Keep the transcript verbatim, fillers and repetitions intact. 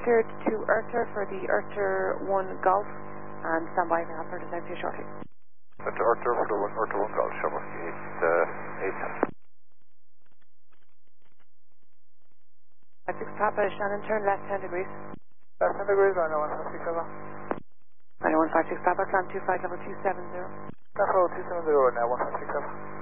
cleared to Erter for the Erter one Golf, and stand by and I'll put it out to you shortly. Erter, Erter for the one, Erter one Golf, Shamrock eight, uh, eight. At six Papa, Shannon, turn left ten degrees. Left ten degrees, I know one five six seven. I know one five six Papa, climb two five level two seven zero. That's all two seven zero now, one five six seven.